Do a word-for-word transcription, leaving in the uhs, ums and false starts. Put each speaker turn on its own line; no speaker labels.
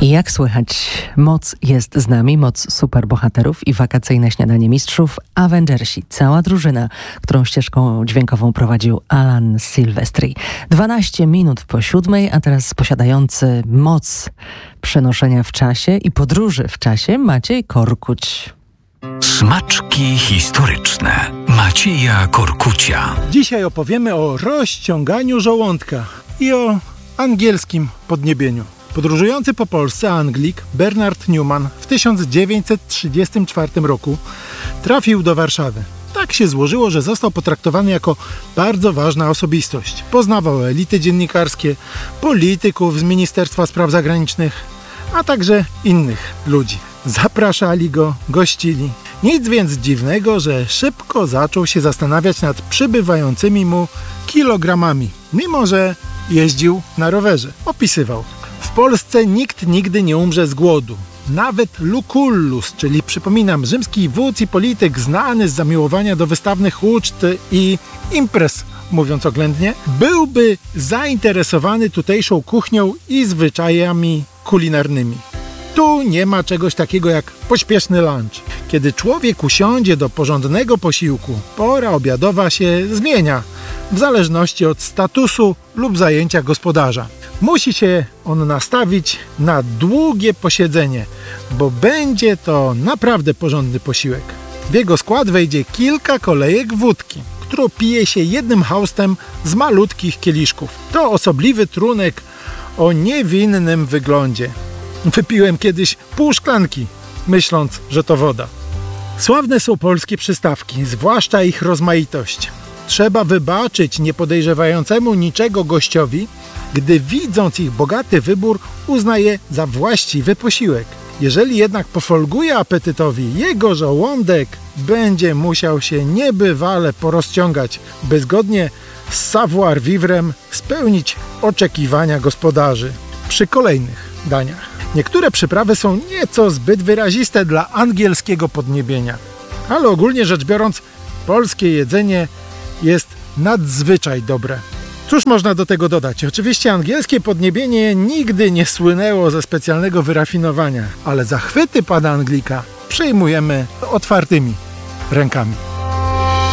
I jak słychać, moc jest z nami, moc superbohaterów i wakacyjne śniadanie mistrzów Avengersi. Cała drużyna, którą ścieżką dźwiękową prowadził Alan Silvestri. dwanaście minut po siódmej, a teraz posiadający moc przenoszenia w czasie i podróży w czasie Maciej Korkuć.
Smaczki historyczne Macieja Korkucia.
Dzisiaj opowiemy o rozciąganiu żołądka i o angielskim podniebieniu. Podróżujący po Polsce Anglik Bernard Newman w tysiąc dziewięćset trzydziestym czwartym roku trafił do Warszawy. Tak się złożyło, że został potraktowany jako bardzo ważna osobistość. Poznawał elity dziennikarskie, polityków z Ministerstwa Spraw Zagranicznych, a także innych ludzi. Zapraszali go, gościli. Nic więc dziwnego, że szybko zaczął się zastanawiać nad przybywającymi mu kilogramami, mimo że jeździł na rowerze. Opisywał: w Polsce nikt nigdy nie umrze z głodu. Nawet Lucullus, czyli przypominam, rzymski wódz i polityk znany z zamiłowania do wystawnych uczt i imprez, mówiąc oględnie, byłby zainteresowany tutejszą kuchnią i zwyczajami kulinarnymi. Tu nie ma czegoś takiego jak pośpieszny lunch. Kiedy człowiek usiądzie do porządnego posiłku, pora obiadowa się zmienia w zależności od statusu lub zajęcia gospodarza. Musi się on nastawić na długie posiedzenie, bo będzie to naprawdę porządny posiłek. W jego skład wejdzie kilka kolejek wódki, którą pije się jednym haustem z malutkich kieliszków. To osobliwy trunek o niewinnym wyglądzie. Wypiłem kiedyś pół szklanki, myśląc, że to woda. Sławne są polskie przystawki, zwłaszcza ich rozmaitość. Trzeba wybaczyć niepodejrzewającemu niczego gościowi, gdy widząc ich bogaty wybór uznaje za właściwy posiłek. Jeżeli jednak pofolguje apetytowi, jego żołądek będzie musiał się niebywale porozciągać, by zgodnie z savoir vivrem spełnić oczekiwania gospodarzy przy kolejnych daniach. Niektóre przyprawy są nieco zbyt wyraziste dla angielskiego podniebienia, ale ogólnie rzecz biorąc, polskie jedzenie jest nadzwyczaj dobre. Cóż można do tego dodać? Oczywiście angielskie podniebienie nigdy nie słynęło ze specjalnego wyrafinowania, ale zachwyty pana Anglika przyjmujemy otwartymi rękami.